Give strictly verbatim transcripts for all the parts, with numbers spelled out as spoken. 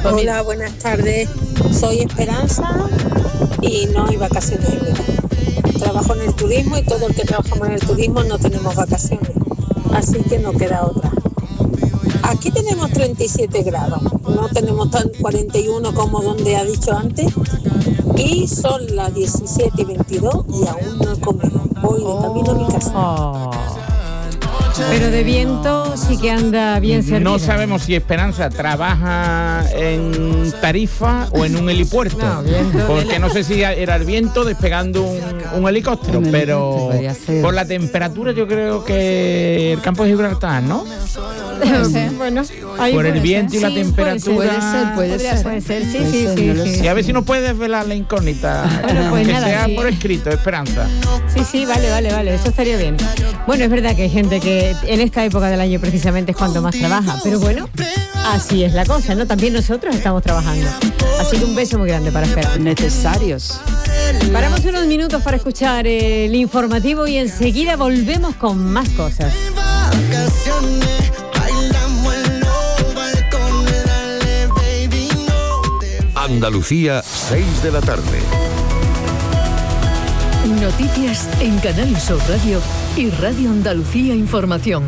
Hola, buenas tardes. Soy Esperanza y no hay vacaciones en verano. Trabajo en el turismo y todo el que trabajamos en el turismo no tenemos vacaciones, así que no queda otra. Aquí tenemos treinta y siete grados, no tenemos tan cuarenta y uno como donde ha dicho antes, y son las diecisiete y veintidós y aún no he comido. Voy de camino a mi casa. Oh. Pero de viento sí que anda bien servido. No sabemos si Esperanza trabaja en Tarifa o en un helipuerto, no, viento, porque no sé si era el viento despegando un, un helicóptero, un pero por la temperatura yo creo que el campo de Gibraltar, ¿no? Bueno, por el viento ser. Y la sí, temperatura puede ser, puede ser, puede ser, sí, puede sí, ser, sí, no sí, sí. Y a ver si nos puedes desvelar la incógnita, bueno, pues que nada, sea sí. por escrito, Esperanza. Sí, sí, vale, vale, vale, eso estaría bien. Bueno, es verdad que hay gente que en esta época del año precisamente es cuando más trabaja, pero bueno, así es la cosa, ¿no? También nosotros estamos trabajando. Así que un beso muy grande para Esperanza. Necesarios. Paramos unos minutos para escuchar el informativo y enseguida volvemos con más cosas. Andalucía, seis de la tarde. Noticias en Canal Sur Radio y Radio Andalucía Información.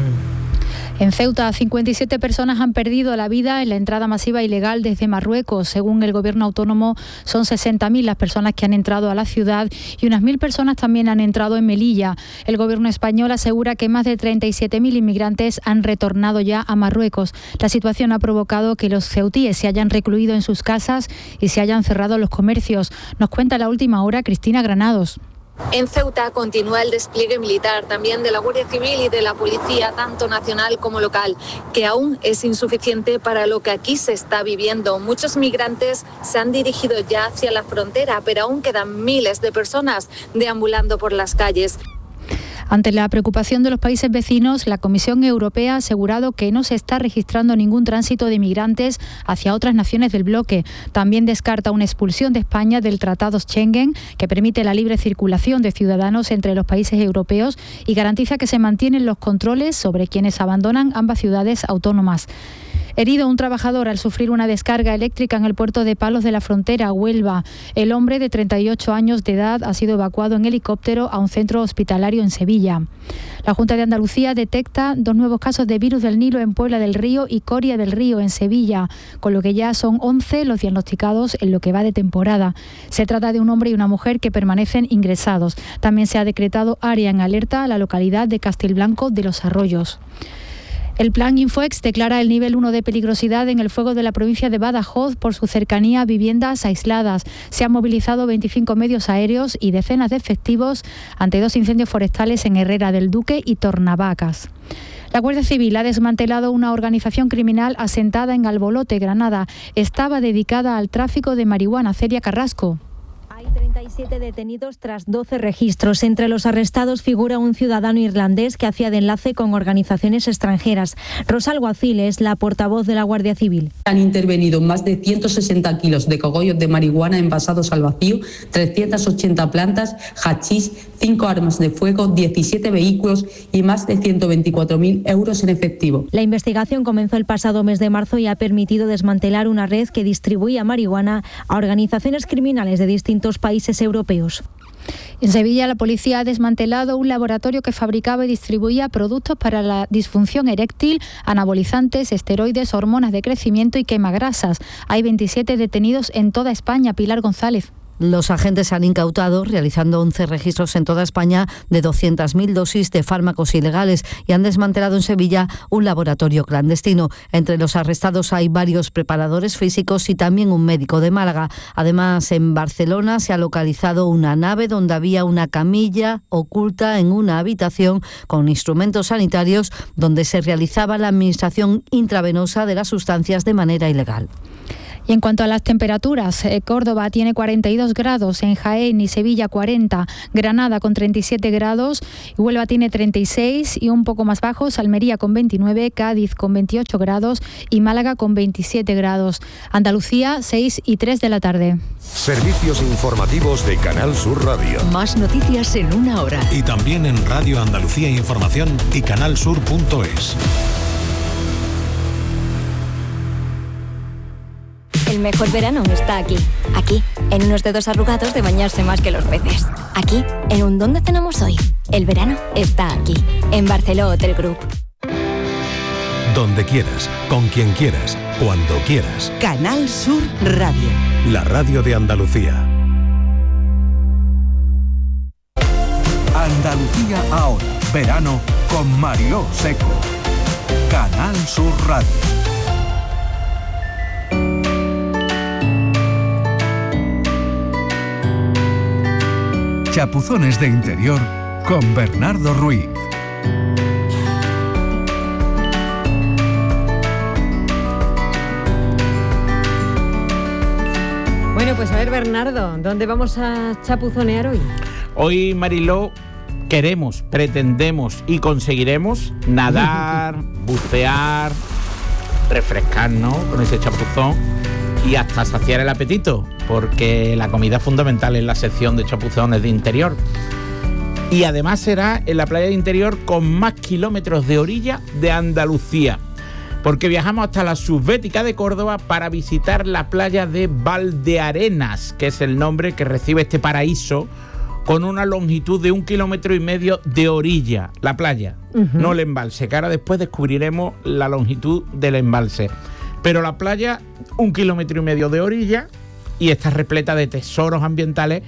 En Ceuta, cincuenta y siete personas han perdido la vida en la entrada masiva ilegal desde Marruecos. Según el gobierno autónomo, son sesenta mil las personas que han entrado a la ciudad y unas mil personas también han entrado en Melilla. El gobierno español asegura que más de treinta y siete mil inmigrantes han retornado ya a Marruecos. La situación ha provocado que los ceutíes se hayan recluido en sus casas y se hayan cerrado los comercios. Nos cuenta a la última hora Cristina Granados. En Ceuta continúa el despliegue militar también de la Guardia Civil y de la Policía, tanto nacional como local, que aún es insuficiente para lo que aquí se está viviendo. Muchos migrantes se han dirigido ya hacia la frontera, pero aún quedan miles de personas deambulando por las calles. Ante la preocupación de los países vecinos, la Comisión Europea ha asegurado que no se está registrando ningún tránsito de migrantes hacia otras naciones del bloque. También descarta una expulsión de España del Tratado Schengen, que permite la libre circulación de ciudadanos entre los países europeos y garantiza que se mantienen los controles sobre quienes abandonan ambas ciudades autónomas. Herido un trabajador al sufrir una descarga eléctrica en el puerto de Palos de la Frontera, Huelva. El hombre de treinta y ocho años de edad ha sido evacuado en helicóptero a un centro hospitalario en Sevilla. La Junta de Andalucía detecta dos nuevos casos de virus del Nilo en Puebla del Río y Coria del Río en Sevilla, con lo que ya son once los diagnosticados en lo que va de temporada. Se trata de un hombre y una mujer que permanecen ingresados. También se ha decretado área en alerta a la localidad de Castilblanco de los Arroyos. El Plan Infoex declara el nivel uno de peligrosidad en el fuego de la provincia de Badajoz por su cercanía a viviendas aisladas. Se han movilizado veinticinco medios aéreos y decenas de efectivos ante dos incendios forestales en Herrera del Duque y Tornavacas. La Guardia Civil ha desmantelado una organización criminal asentada en Albolote, Granada. Estaba dedicada al tráfico de marihuana. Celia Carrasco. Hay treinta y siete detenidos tras doce registros. Entre los arrestados figura un ciudadano irlandés que hacía de enlace con organizaciones extranjeras. Rosa Alguacil es la portavoz de la Guardia Civil. Han intervenido más de ciento sesenta kilos de cogollos de marihuana envasados al vacío, trescientas ochenta plantas, hachís, cinco armas de fuego, diecisiete vehículos y más de ciento veinticuatro mil euros en efectivo. La investigación comenzó el pasado mes de marzo y ha permitido desmantelar una red que distribuía marihuana a organizaciones criminales de distintos países europeos. En Sevilla, la policía ha desmantelado un laboratorio que fabricaba y distribuía productos para la disfunción eréctil, anabolizantes, esteroides, hormonas de crecimiento y quemagrasas. Hay veintisiete detenidos en toda España. Pilar González. Los agentes han incautado, realizando once registros en toda España, de doscientas mil dosis de fármacos ilegales y han desmantelado en Sevilla un laboratorio clandestino. Entre los arrestados hay varios preparadores físicos y también un médico de Málaga. Además, en Barcelona se ha localizado una nave donde había una camilla oculta en una habitación con instrumentos sanitarios donde se realizaba la administración intravenosa de las sustancias de manera ilegal. Y en cuanto a las temperaturas, eh, Córdoba tiene cuarenta y dos grados, en Jaén y Sevilla cuarenta, Granada con treinta y siete grados, Huelva tiene treinta y seis y un poco más bajos, Almería con veintinueve, Cádiz con veintiocho grados y Málaga con veintisiete grados. Andalucía, seis y tres de la tarde. Servicios informativos de Canal Sur Radio. Más noticias en una hora. Y también en Radio Andalucía Información y canalsur punto es. El mejor verano está aquí. Aquí, en unos dedos arrugados de bañarse más que los peces. Aquí, en un ¿dónde cenamos hoy? El verano está aquí. En Barceló Hotel Group. Donde quieras, con quien quieras, cuando quieras. Canal Sur Radio. La radio de Andalucía. Andalucía ahora. Verano con Mariló Seco. Canal Sur Radio. Chapuzones de interior con Bernardo Ruiz. Bueno, pues a ver, Bernardo, ¿dónde vamos a chapuzonear hoy? Hoy, Mariló, queremos, pretendemos y conseguiremos nadar, bucear, refrescarnos con ese chapuzón y hasta saciar el apetito, porque la comida es fundamental en la sección de chapuzones de interior. Y además será en la playa de interior con más kilómetros de orilla de Andalucía, porque viajamos hasta la Subbética de Córdoba para visitar la playa de Valdearenas, que es el nombre que recibe este paraíso, con una longitud de un kilómetro y medio de orilla, la playa, uh-huh. no el embalse, que ahora después descubriremos la longitud del embalse. Pero la playa, un kilómetro y medio de orilla, y está repleta de tesoros ambientales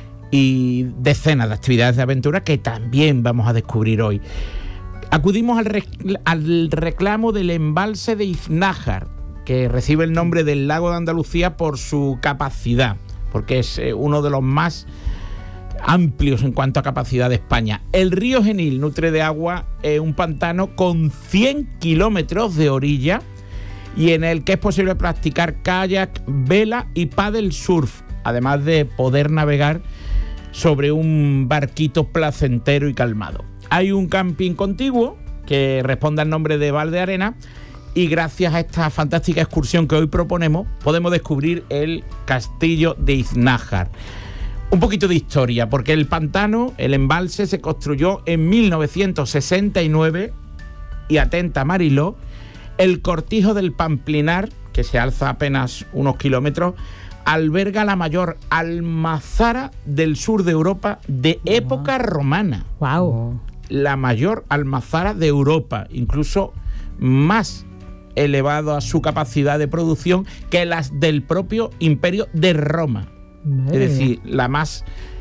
y decenas de actividades de aventura que también vamos a descubrir hoy. Acudimos al, rec- al reclamo del embalse de Iznájar, que recibe el nombre del lago de Andalucía por su capacidad, porque es eh, uno de los más amplios en cuanto a capacidad de España. El río Genil nutre de agua eh, un pantano con cien kilómetros de orilla y en el que es posible practicar kayak, vela y paddle surf, además de poder navegar sobre un barquito placentero y calmado. Hay un camping contiguo que responde al nombre de Valdearenas y gracias a esta fantástica excursión que hoy proponemos podemos descubrir el castillo de Iznájar. Un poquito de historia, porque el pantano, el embalse, se construyó en mil novecientos sesenta y nueve y, atenta Mariló, el cortijo del Pamplinar, que se alza apenas unos kilómetros, alberga la mayor almazara del sur de Europa de época romana. ¡Wow! La mayor almazara de Europa, incluso más elevado a su capacidad de producción que las del propio Imperio de Roma. Madre. Es decir, la más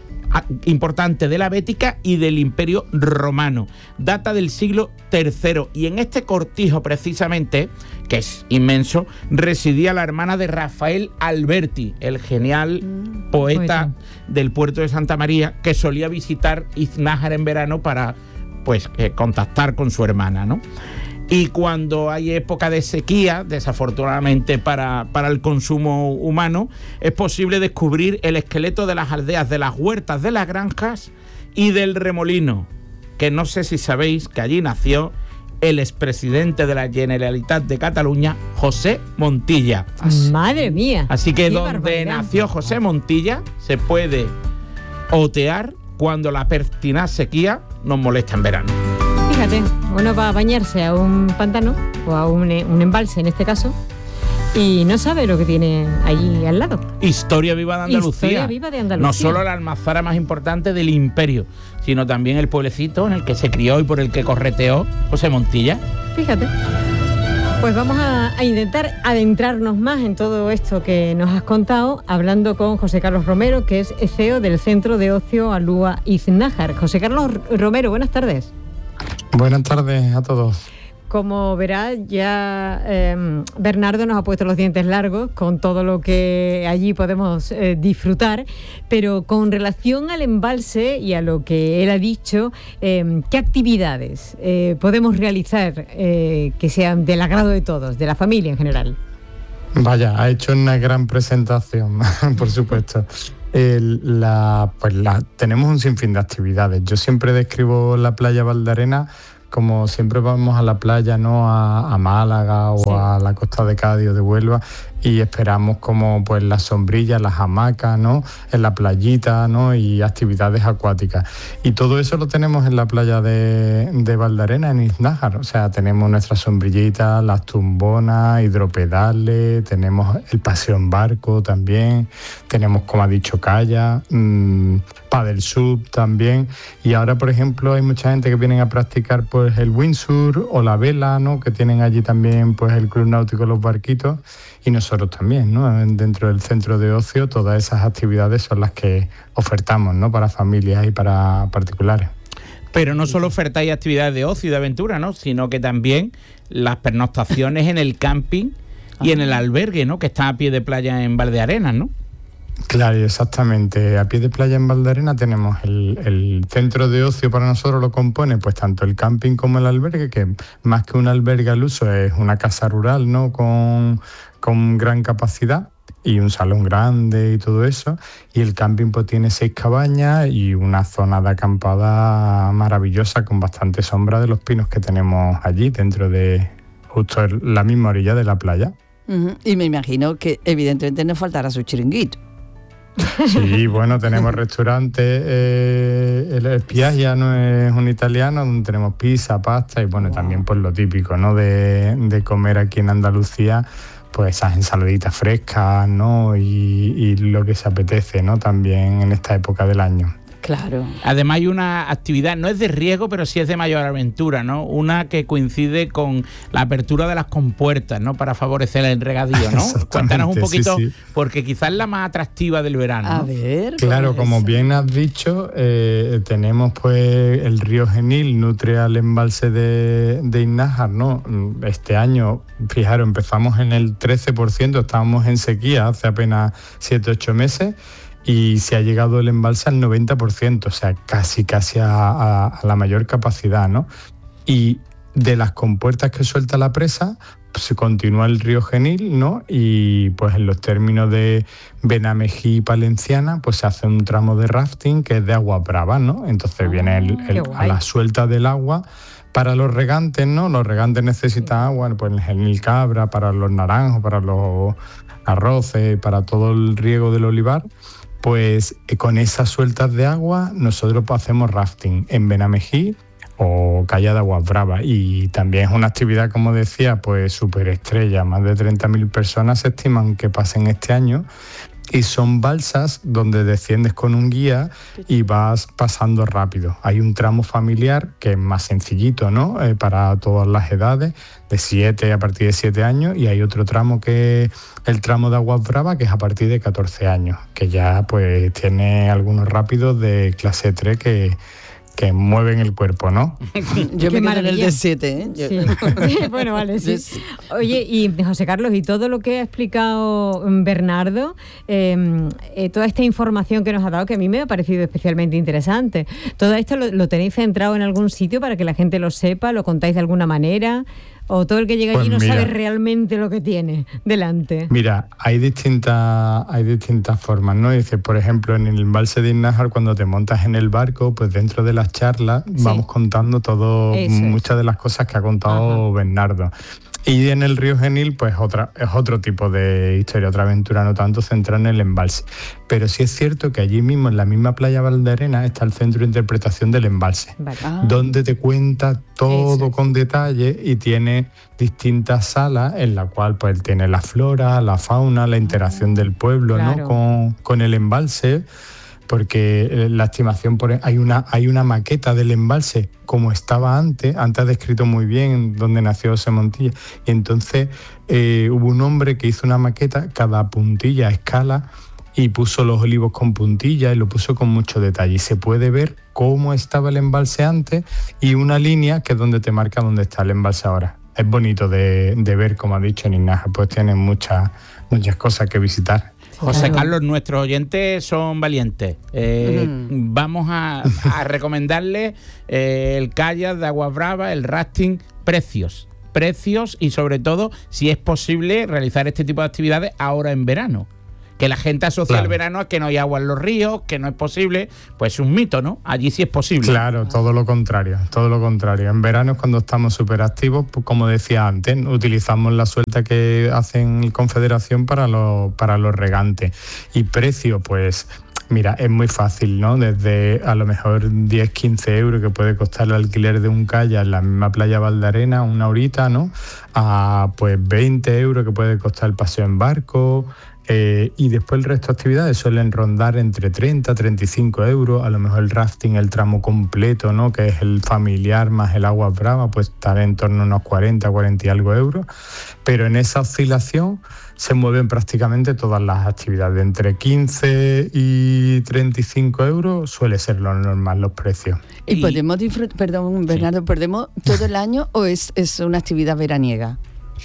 importante de la Bética y del Imperio Romano. Data del siglo tercero y en este cortijo precisamente, que es inmenso, residía la hermana de Rafael Alberti, el genial mm, poeta, poeta del puerto de Santa María, que solía visitar Iznájar en verano para pues eh, contactar con su hermana, ¿no? Y cuando hay época de sequía, desafortunadamente para, para el consumo humano, es posible descubrir el esqueleto de las aldeas, de las huertas, de las granjas y del remolino, que no sé si sabéis que allí nació el expresidente de la Generalitat de Cataluña, José Montilla. ¡Madre mía! Así que donde barbaridad. Nació José Montilla se puede otear cuando la pertinaz sequía nos molesta en verano. Fíjate, uno va a bañarse a un pantano o a un, un embalse en este caso y no sabe lo que tiene allí al lado. Historia viva de Andalucía. Historia viva de Andalucía. No solo la almazara más importante del imperio, sino también el pueblecito en el que se crió y por el que correteó José Montilla. Fíjate. Pues vamos a, a intentar adentrarnos más en todo esto que nos has contado, hablando con José Carlos Romero, que es C E O del Centro de Ocio Alúa Iznájar. José Carlos Romero, buenas tardes. Buenas tardes a todos. Como verás, ya eh, Bernardo nos ha puesto los dientes largos con todo lo que allí podemos eh, disfrutar, pero con relación al embalse y a lo que él ha dicho, eh, ¿qué actividades eh, podemos realizar eh, que sean del agrado de todos, de la familia en general? Vaya, ha hecho una gran presentación, por supuesto. El, la, pues la, tenemos un sinfín de actividades. Yo siempre describo la playa Valdearenas como siempre vamos a la playa, ¿no? A, a Málaga o sí. a la costa de Cádiz o de Huelva, y esperamos como pues las sombrillas, las hamacas, ¿no? En la playita, ¿no? Y actividades acuáticas. Y todo eso lo tenemos en la playa de, de Valdarena, en Iznájar. O sea, tenemos nuestras sombrillitas, las tumbonas, hidropedales, tenemos el paseo en barco también, tenemos, como ha dicho Calla, mmm, paddle sub también. Y ahora, por ejemplo, hay mucha gente que vienen a practicar pues el windsurf o la vela, ¿no? Que tienen allí también pues el Club Náutico Los Barquitos. Y nosotros también, ¿no? Dentro del centro de ocio, todas esas actividades son las que ofertamos, ¿no? Para familias y para particulares. Pero no solo ofertáis actividades de ocio y de aventura, ¿no? Sino que también las pernoctaciones en el camping y en el albergue, ¿no? Que está a pie de playa en Valdearenas, ¿no? Claro, exactamente. A pie de playa en Valdarena tenemos el, el centro de ocio, para nosotros lo compone pues tanto el camping como el albergue, que más que un albergue al uso es una casa rural, ¿no? Con, con gran capacidad y un salón grande y todo eso. Y el camping pues tiene seis cabañas y una zona de acampada maravillosa con bastante sombra de los pinos que tenemos allí dentro de justo la misma orilla de la playa. Uh-huh. Y me imagino que evidentemente no faltará su chiringuito. Sí, bueno, tenemos restaurantes, eh, el Espiaglia, ¿no? Es un italiano donde tenemos pizza, pasta y bueno, wow. también pues lo típico, ¿no? De, de comer aquí en Andalucía, pues esas ensaladitas frescas, ¿no? Y, y lo que se apetece, ¿no? También en esta época del año. Claro. Además hay una actividad, no es de riesgo, pero sí es de mayor aventura, ¿no? Una que coincide con la apertura de las compuertas, ¿no? Para favorecer el regadío, ¿no? Cuéntanos un poquito, sí, sí. porque quizás es la más atractiva del verano, ¿no? A ver. Claro, como bien has dicho, eh, tenemos pues el río Genil nutre al embalse de, de Iznájar, ¿no? Este año, fijaros, empezamos en el trece por ciento, estábamos en sequía hace apenas siete ocho meses. Y se ha llegado el embalse al noventa por ciento, o sea, casi casi a, a, a la mayor capacidad, ¿no? Y de las compuertas que suelta la presa, pues se continúa el río Genil, ¿no? Y pues en los términos de Benamejí y Palenciana, pues se hace un tramo de rafting que es de agua brava, ¿no? Entonces oh, viene el, el, a la suelta del agua. Para los regantes, ¿no? Los regantes necesitan agua, pues el Genil Cabra, para los naranjos, para los arroces, para todo el riego del olivar. Pues con esas sueltas de agua nosotros pues, hacemos rafting en Benamejí o Calla de Aguas Bravas, y también es una actividad, como decía, pues súper estrella. Más de treinta mil personas se estiman que pasen este año, y son balsas donde desciendes con un guía y vas pasando rápido. Hay un tramo familiar que es más sencillito, ¿no? Eh, para todas las edades, de siete a partir de siete años, y hay otro tramo que es el tramo de Aguas Bravas, que es a partir de catorce años, que ya pues tiene algunos rápidos de clase tres que que mueven el cuerpo, ¿no? Yo me quedo en el de siete, ¿eh? Yo... Sí. Bueno, vale, sí. Oye, y José Carlos, y todo lo que ha explicado Bernardo, eh, eh, toda esta información que nos ha dado, que a mí me ha parecido especialmente interesante, ¿todo esto lo, lo tenéis centrado en algún sitio para que la gente lo sepa, lo contáis de alguna manera? ¿O todo el que llega pues allí no mira, sabe realmente lo que tiene delante? Mira, hay distintas hay distintas formas, ¿no? Dice, por ejemplo, en el embalse de Iznájar, cuando te montas en el barco, pues dentro de las charlas sí. vamos contando todo, Eso muchas es. de las cosas que ha contado Ajá. Bernardo. Y en el río Genil, pues otra, es otro tipo de historia, otra aventura, no tanto centrada en el embalse. Pero sí es cierto que allí mismo, en la misma playa Valdarena, está el centro de interpretación del embalse, vale. ah. donde te cuenta todo con detalle y tiene distintas salas en la cual pues tiene la flora, la fauna, la interacción ah. del pueblo, claro. ¿no? con, con el embalse. Porque la estimación, por, hay una hay una maqueta del embalse como estaba antes, antes ha descrito muy bien dónde nació José Montilla, y entonces eh, hubo un hombre que hizo una maqueta, cada puntilla a escala, y puso los olivos con puntilla y lo puso con mucho detalle, y se puede ver cómo estaba el embalse antes y una línea que es donde te marca dónde está el embalse ahora. Es bonito de, de ver, como ha dicho en Iznájar, pues tienen muchas, muchas cosas que visitar. José claro. Carlos, nuestros oyentes son valientes. Eh, mm. Vamos a, a recomendarles eh, el kayak de Aguas Bravas, el rafting, precios. Precios y sobre todo, si es posible, realizar este tipo de actividades ahora en verano. que la gente asocia claro. el verano a que no hay agua en los ríos, que no es posible, pues es un mito, ¿no? Allí sí es posible. Claro, todo lo contrario, todo lo contrario. En verano es cuando estamos súper activos, pues, como decía antes, utilizamos la suelta que hacen Confederación para los, para los regantes. Y precio, pues... Mira, es muy fácil, ¿no? Desde a lo mejor diez, quince euros que puede costar el alquiler de un kayak en la misma playa Valdearena, una horita, ¿no? A pues veinte euros que puede costar el paseo en barco. Eh, y después el resto de actividades suelen rondar entre treinta, treinta y cinco euros. A lo mejor el rafting, el tramo completo, ¿no? Que es el familiar más el agua brava, pues estará en torno a unos cuarenta, cuarenta y algo euros. Pero en esa oscilación se mueven prácticamente todas las actividades. Entre quince y treinta y cinco euros suele ser lo normal los precios. ¿Y podemos disfrutar, perdón, Bernardo, sí. ¿podemos todo el año o es, es una actividad veraniega?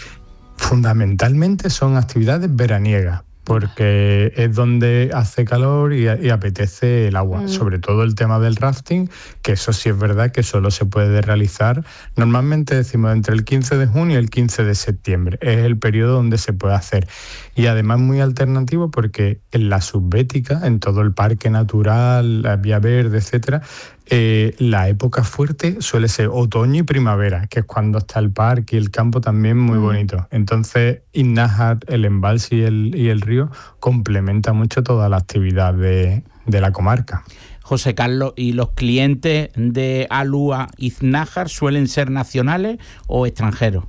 Fundamentalmente son actividades veraniegas, porque es donde hace calor y, y apetece el agua, mm. sobre todo el tema del rafting, que eso sí es verdad que solo se puede realizar, normalmente decimos entre el quince de junio y el quince de septiembre, es el periodo donde se puede hacer. Y además muy alternativo porque en la subbética, en todo el parque natural, la vía verde, etcétera, Eh, la época fuerte suele ser otoño y primavera, que es cuando está el parque y el campo también muy mm. bonito. Entonces, Innájar, el embalse y el, y el río complementa mucho toda la actividad de, de la comarca. José Carlos, ¿y los clientes de Alúa y Innájar suelen ser nacionales o extranjeros?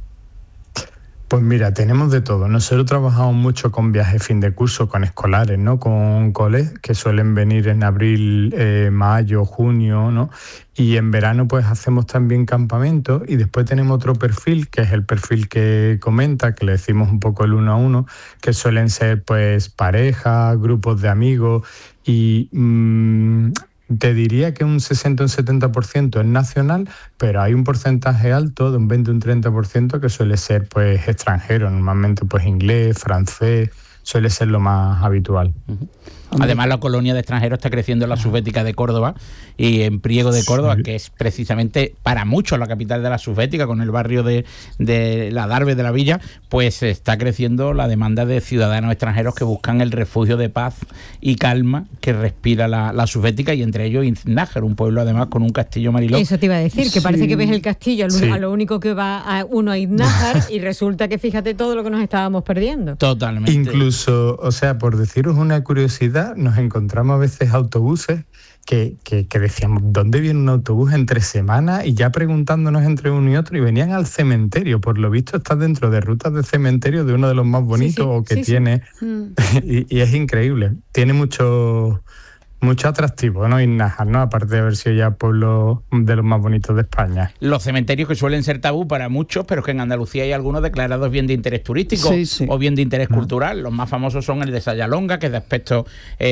Pues mira, tenemos de todo. Nosotros trabajamos mucho con viajes fin de curso, con escolares, ¿no? Con coles que suelen venir en abril, eh, mayo, junio, ¿no? Y en verano pues hacemos también campamentos y después tenemos otro perfil, que es el perfil que comenta, que le decimos un poco el uno a uno, que suelen ser pues parejas, grupos de amigos y... Mmm, te diría que un sesenta o un setenta por ciento es nacional, pero hay un porcentaje alto de un veinte o un treinta por ciento que suele ser pues extranjero, normalmente pues inglés, francés, suele ser lo más habitual. Uh-huh. Además, la colonia de extranjeros está creciendo en la subbética de Córdoba y en Priego de Córdoba, sí. que es precisamente para muchos la capital de la subbética, con el barrio de, de la Darbe de la Villa, pues está creciendo la demanda de ciudadanos extranjeros que buscan el refugio de paz y calma que respira la, la subbética, y entre ellos Innájar, un pueblo además con un castillo, Mariló. Eso te iba a decir, que sí. parece que ves el castillo, sí. a lo único que va a uno a Innájar y resulta que fíjate todo lo que nos estábamos perdiendo. Totalmente. Incluso, o sea, por deciros una curiosidad, nos encontramos a veces autobuses que, que, que decíamos, ¿dónde viene un autobús entre semanas? Y ya preguntándonos entre uno y otro, y venían al cementerio. Por lo visto está dentro de rutas de cementerio de uno de los más bonitos sí, sí, o que sí, tiene. Sí. y, y es increíble. Tiene mucho... Mucho atractivo, ¿no? Innájar, ¿no? Aparte de haber sido ya pueblo de los más bonitos de España. Los cementerios que suelen ser tabú para muchos, pero que en Andalucía hay algunos declarados bien de interés turístico sí, sí. o bien de interés no. cultural. Los más famosos son el de Sayalonga, que es de aspecto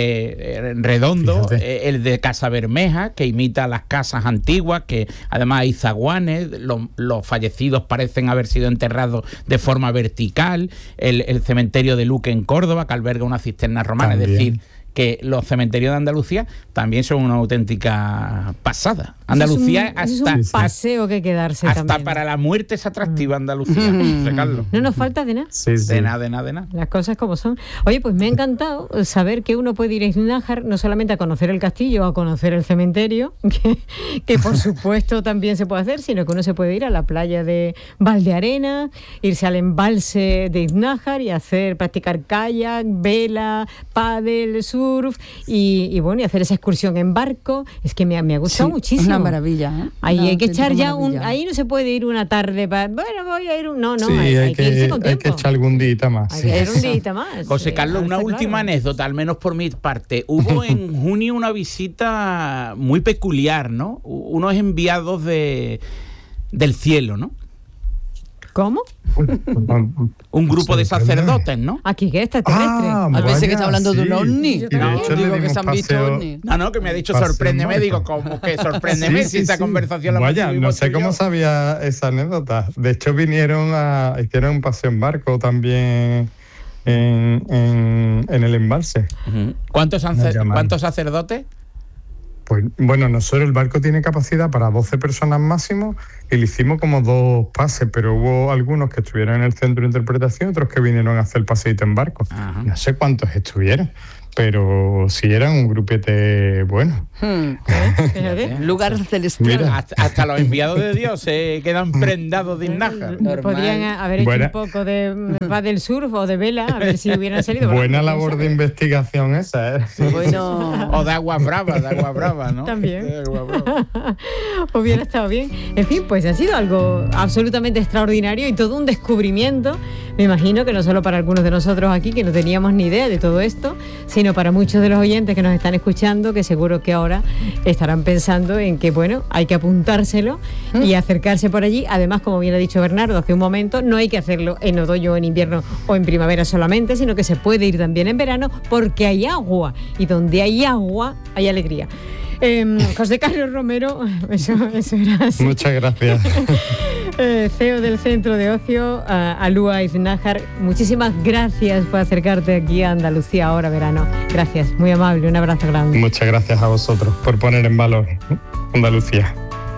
eh, redondo, eh, el de Casa Bermeja, que imita las casas antiguas, que además hay zaguanes, los, los fallecidos parecen haber sido enterrados de forma vertical, el, el cementerio de Luque en Córdoba, que alberga una cisterna romana, también. Es decir, que los cementerios de Andalucía también son una auténtica pasada. Andalucía es un, hasta... Es un paseo que quedarse hasta también. Para la muerte es atractiva Andalucía, José Carlos. No nos falta de nada. Sí, sí. De nada, de nada, de nada. Las cosas como son. Oye, pues me ha encantado saber que uno puede ir a Innájar no solamente a conocer el castillo o a conocer el cementerio, que, que por supuesto también se puede hacer, sino que uno se puede ir a la playa de Valdearena, irse al embalse de Innájar y hacer, practicar kayak, vela, pádel, surf y, y bueno, y hacer esa excursión en barco. Es que me, me ha gustado sí, muchísimo. Una maravilla, ¿eh? Ahí una hay que echar ya maravilla. un... Ahí no se puede ir una tarde para... Bueno, voy a ir un... No, no, sí, hay, hay, hay que, que irse con hay tiempo. que echar algún día más. Hay sí. que ir un día más. José sí, Carlos, una última claro. anécdota, al menos por mi parte. Hubo en junio una visita muy peculiar, ¿no? Unos enviados de del cielo, ¿no? ¿Cómo? Un grupo de sacerdotes, ¿no? Aquí que extraterrestre. Ah, a veces que está hablando sí. de un ovni. Y de hecho digo que se han visto ovni. No, no, que me ha dicho sorpréndeme, digo, como que sorpréndeme sí, si sí, esa sí. conversación la Vaya, no sé cómo yo. sabía esa anécdota. De hecho vinieron a hicieron un paseo en barco también en, en, en el embalse. Uh-huh. ¿Cuántos, ¿Cuántos sacerdotes? Pues bueno, nosotros el barco tiene capacidad para doce personas máximo y le hicimos como dos pases, pero hubo algunos que estuvieron en el centro de interpretación y otros que vinieron a hacer paseíto en barco. Ajá. No sé cuántos estuvieron, pero sí eran un grupete bueno. Hmm. ¿Eh? Lugar celestial. Hasta, hasta los enviados de Dios se quedan prendados de Iznájar. Podrían haber hecho Buena. un poco de del surf o de vela, a ver si hubieran salido. Buena labor de investigación esa, ¿eh? Sí, bueno. O de agua brava, de agua brava, ¿no? También. Hubiera estado bien. En fin, pues ha sido algo absolutamente extraordinario y todo un descubrimiento. Me imagino que no solo para algunos de nosotros aquí, que no teníamos ni idea de todo esto, sino para muchos de los oyentes que nos están escuchando, que seguro que ahora estarán pensando en que, bueno, hay que apuntárselo y acercarse por allí. Además, como bien ha dicho Bernardo hace un momento, no hay que hacerlo en otoño, en invierno o en primavera solamente, sino que se puede ir también en verano porque hay agua, y donde hay agua hay alegría. Eh, José Carlos Romero, eso, eso era así. Muchas gracias. eh, C E O del Centro de Ocio, uh, Alúa Iznájar, muchísimas gracias por acercarte aquí a Andalucía ahora verano. Gracias, muy amable, un abrazo grande. Muchas gracias a vosotros por poner en valor Andalucía.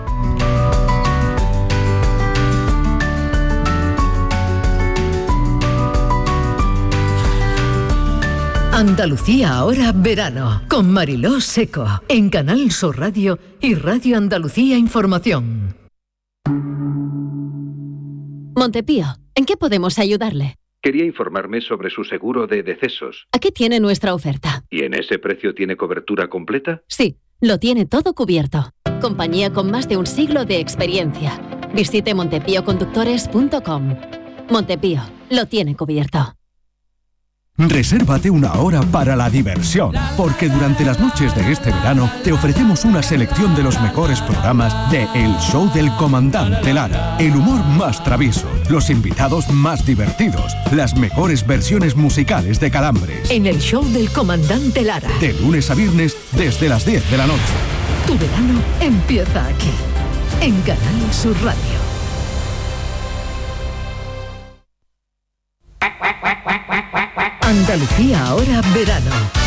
Andalucía ahora verano, con Mariló Seco, en Canal Sur Radio y Radio Andalucía Información. Montepío, ¿en qué podemos ayudarle? Quería informarme sobre su seguro de decesos. Aquí tiene nuestra oferta. ¿Y en ese precio tiene cobertura completa? Sí, lo tiene todo cubierto. Compañía con más de un siglo de experiencia. Visite montepío conductores punto com. Montepío, lo tiene cubierto. Resérvate una hora para la diversión, porque durante las noches de este verano te ofrecemos una selección de los mejores programas de El Show del Comandante Lara. El humor más travieso, los invitados más divertidos, las mejores versiones musicales de Calambres. En El Show del Comandante Lara. De lunes a viernes desde las diez de la noche. Tu verano empieza aquí, en Canal Sur Radio. Andalucía ahora verano.